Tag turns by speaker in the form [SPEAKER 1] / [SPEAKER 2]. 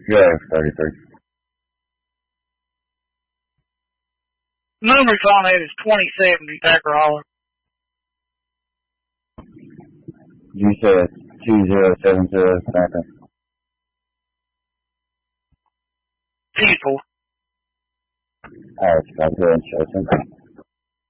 [SPEAKER 1] Yeah, 33.
[SPEAKER 2] Numbers on it is 2070 Packer-Holler.
[SPEAKER 1] You said 2070 Samantha.
[SPEAKER 2] People.
[SPEAKER 1] Alright, got to show something.